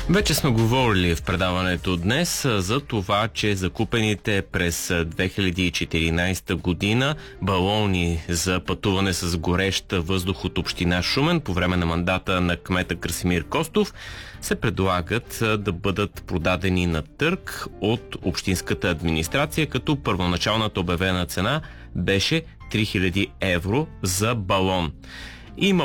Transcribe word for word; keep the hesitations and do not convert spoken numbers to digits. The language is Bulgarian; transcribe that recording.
Вече сме говорили в предаването днес за това, че закупените през две хиляди и четиринадесета година балони за пътуване с горещ въздух от община Шумен по време на мандата на кмета Красимир Костов се предлагат да бъдат продадени на търг от общинската администрация, като първоначалната обявена цена беше три хиляди евро за балон. Има